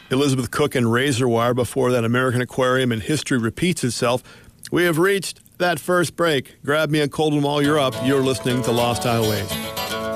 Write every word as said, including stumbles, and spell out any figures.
Elizabeth Cook and Razor Wire. Before that, American Aquarium and History Repeats Itself. We have reached that first break. Grab me a cold one while you're up. You're listening to Lost Highways.